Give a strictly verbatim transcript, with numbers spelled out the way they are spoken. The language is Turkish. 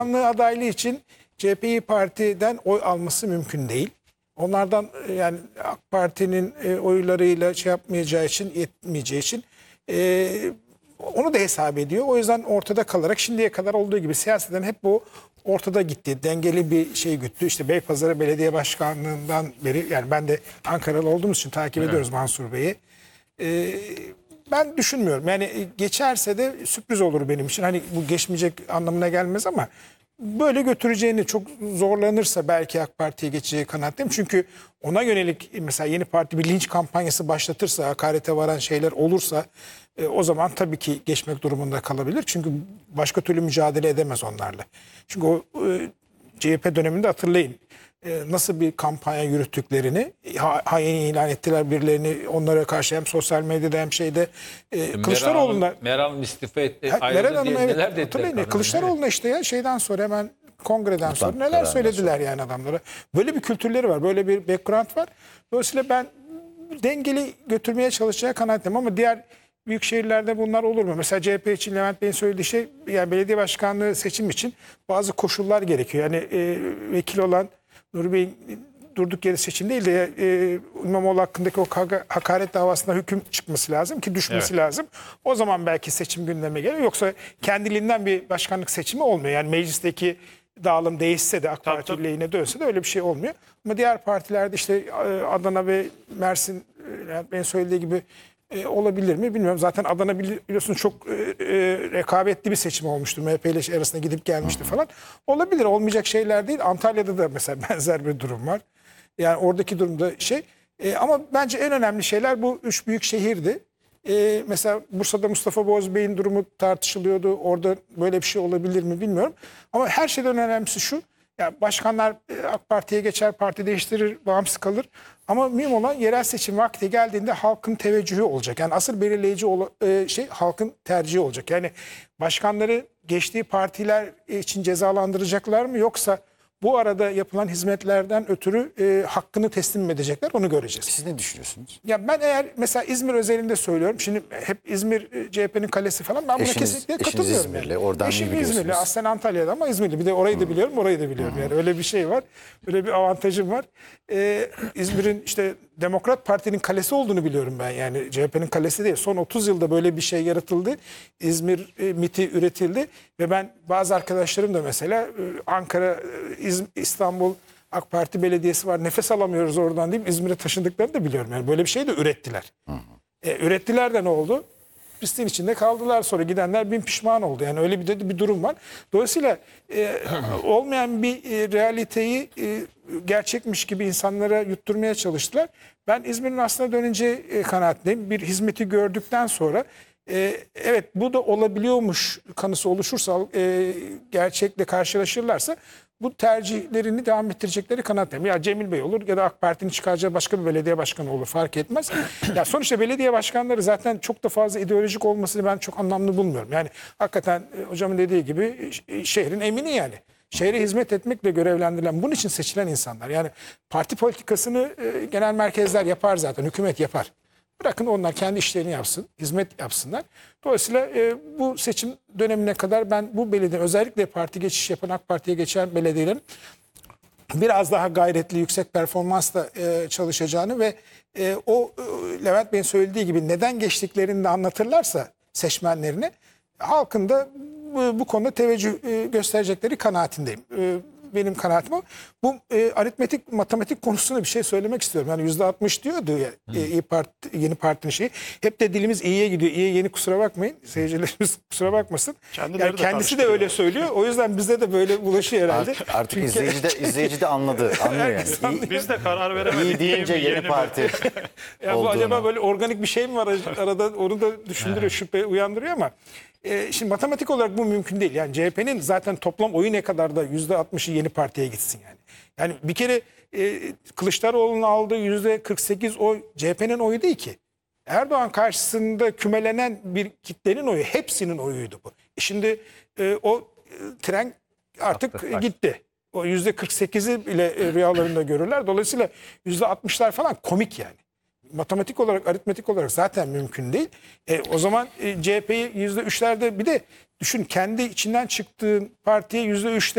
Başkanlığı adaylığı için C H P Parti'den oy alması mümkün değil. Onlardan yani AK Parti'nin e, oylarıyla şey yapmayacağı için, yetmeyeceği için e, onu da hesap ediyor. O yüzden ortada kalarak şimdiye kadar olduğu gibi siyaseten hep bu ortada gitti. Dengeli bir şey güttü. İşte Beypazarı Belediye Başkanlığı'ndan beri, yani ben de Ankaralı olduğumuz için takip evet. ediyoruz Mansur Bey'i. E, ben düşünmüyorum. Yani geçerse de sürpriz olur benim için. Hani bu geçmeyecek anlamına gelmez ama böyle götüreceğini, çok zorlanırsa belki AK Parti'ye geçeceği kanaatteyim. Çünkü ona yönelik mesela yeni parti bir linç kampanyası başlatırsa, hakarete varan şeyler olursa e, o zaman tabii ki geçmek durumunda kalabilir. Çünkü başka türlü mücadele edemez onlarla. Çünkü o e, C H P döneminde hatırlayın. E, nasıl bir kampanya yürüttüklerini, ha, hain ilan ettiler birilerini, onlara karşı hem sosyal medyada hem şeyde e, Kılıçdaroğlu'na... Meral Hanım istifa etti, Ha, ayrıldı Meral diye Hanım, evet, neler dediler? hatırlayın. Kılıçdaroğlu'na işte ya şeyden sonra hemen kongreden sonra neler söylediler yani adamlara. Böyle bir kültürleri var, böyle bir background var. Dolayısıyla ben dengeli götürmeye çalışacağı kanaatim ama diğer büyük şehirlerde bunlar olur mu? Mesela C H P için Levent Bey'in söylediği şey, yani belediye başkanlığı seçim için bazı koşullar gerekiyor. Yani e, vekil olan Nuri Bey'in durduk yere seçim değil de e, İmamoğlu hakkındaki o hakaret davasında hüküm çıkması lazım ki düşmesi evet. lazım. O zaman belki seçim gündeme gelir. Yoksa kendiliğinden bir başkanlık seçimi olmuyor. Yani meclisteki dağılım değişse de AK Parti lehine dönse de öyle bir şey olmuyor. Ama diğer partilerde işte Adana ve Mersin, ben söylediği gibi e, olabilir mi bilmiyorum. Zaten Adana biliyorsunuz çok e, e, rekabetli bir seçim olmuştu. M H P ile arasında gidip gelmişti falan. Olabilir, olmayacak şeyler değil. Antalya'da da mesela benzer bir durum var. Yani oradaki durumda şey. E, ama bence en önemli şeyler bu üç büyük şehirdi. E, mesela Bursa'da Mustafa Boz Bey'in durumu tartışılıyordu. Orada böyle bir şey olabilir mi bilmiyorum. Ama her şeyden önemlisi şu. Yani başkanlar AK Parti'ye geçer, parti değiştirir, bağımsız kalır. Ama mühim olan yerel seçim vakti geldiğinde halkın teveccühü olacak. Yani asıl belirleyici şey halkın tercihi olacak. Yani başkanları geçtiği partiler için cezalandıracaklar mı, yoksa bu arada yapılan hizmetlerden ötürü e, hakkını teslim edecekler, onu göreceğiz. Siz ne düşünüyorsunuz? Ya ben eğer mesela İzmir özelinde söylüyorum. Şimdi hep İzmir C H P'nin kalesi falan, ben buna Eşiniz, kesinlikle eşiniz katılıyorum. İzmirli, Yani. oradan Eşim iyi biliyorsunuz. İzmirli, aslen Antalya'da ama İzmirli. Bir de orayı da biliyorum, orayı da biliyorum. Yani öyle bir şey var. Öyle bir avantajım var. Ee, İzmir'in işte Demokrat Parti'nin kalesi olduğunu biliyorum ben. Yani C H P'nin kalesi değil. Son otuz yılda böyle bir şey yaratıldı. İzmir e, miti üretildi ve ben bazı arkadaşlarım da mesela e, Ankara, e, İz, İstanbul AK Parti belediyesi var, nefes alamıyoruz oradan deyip İzmir'e taşındıklarını da biliyorum. Yani böyle bir şey de ürettiler. Hı hı. E, ürettiler de ne oldu? Pistin içinde kaldılar, sonra gidenler bin pişman oldu. Yani öyle bir de bir durum var. Dolayısıyla e, olmayan bir e, realiteyi e, gerçekmiş gibi insanlara yutturmaya çalıştılar. Ben İzmir'in aslına dönünce e, kanaatliyim. Bir hizmeti gördükten sonra e, evet bu da olabiliyormuş kanısı oluşursa, e, gerçekle karşılaşırlarsa bu tercihlerini devam ettirecekleri kanaattayım. Ya Cemil Bey olur ya da AK Parti'nin çıkaracağı başka bir belediye başkanı olur, fark etmez. Ya sonuçta belediye başkanları zaten çok da fazla ideolojik olmasını ben çok anlamlı bulmuyorum. Yani hakikaten e, hocamın dediği gibi şehrin emini yani. Şehre hizmet etmekle görevlendirilen, bunun için seçilen insanlar. Yani parti politikasını e, genel merkezler yapar zaten, hükümet yapar. Bırakın onlar kendi işlerini yapsın, hizmet yapsınlar. Dolayısıyla e, bu seçim dönemine kadar ben bu belediye, özellikle parti geçiş yapan AK Parti'ye geçen belediyelerin biraz daha gayretli, yüksek performansla e, çalışacağını ve e, o e, Levent Bey'in söylediği gibi neden geçtiklerini de anlatırlarsa seçmenlerine, halkın da bu, bu konuda teveccüh e, gösterecekleri kanaatindeyim. E, benim kanaatim o. Bu e, aritmetik, matematik konusunda bir şey söylemek istiyorum. Yani yüzde altmış diyordu ya e, İYİ Parti, yeni partinin şeyi. Hep de dilimiz iyiye gidiyor. İyi yeni, kusura bakmayın. Seyircilerimiz kusura bakmasın. Kendileri yani de kendisi de öyle söylüyor. O yüzden bize de böyle bulaşıyor herhalde. Artık, artık izleyici, de, izleyici de anladı. Anlıyor yani. İyi, Biz de karar veremedik. İyi deyince İyi mi, yeni yeni parti ya bu acaba böyle organik bir şey mi var arada, onu da düşündürüyor, şüphe uyandırıyor ama e, şimdi matematik olarak bu mümkün değil. Yani C H P'nin zaten toplam oyu ne kadar da yüzde altmışı yeni partiye gitsin yani. Yani bir kere e, Kılıçdaroğlu'nun aldığı yüzde kırk sekiz oy C H P'nin oyu değil ki. Erdoğan karşısında kümelenen bir kitlenin oyu, hepsinin oyuydu bu. Şimdi e, o e, tren artık e, gitti. O yüzde kırk sekizi bile e, rüyalarında görürler. Dolayısıyla yüzde altmışlar falan komik yani. Matematik olarak, aritmetik olarak zaten mümkün değil. E, o zaman e, C H P'yi yüzde üçlerde, bir de düşün kendi içinden çıktığın partiye yüzde üçte